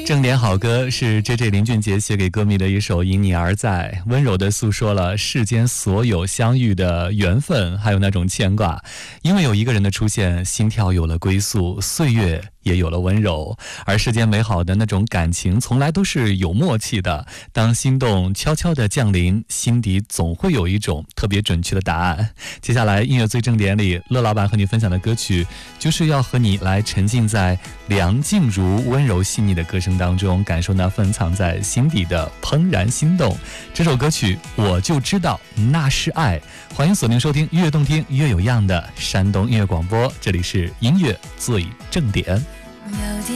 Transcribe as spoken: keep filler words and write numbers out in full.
正点好歌是 J J 林俊杰写给歌迷的一首《因你而在》，温柔地诉说了世间所有相遇的缘分，还有那种牵挂。因为有一个人的出现，心跳有了归宿，岁月也有了温柔。而世间美好的那种感情从来都是有默契的，当心动悄悄地降临，心底总会有一种特别准确的答案。接下来音乐最正点里，乐老板和你分享的歌曲就是要和你来沉浸在梁静茹温柔细腻的歌声当中，感受那份藏在心底的怦然心动。这首歌曲我就知道那是爱。欢迎锁定收听越动听越有样的山东音乐广播，这里是音乐最正点。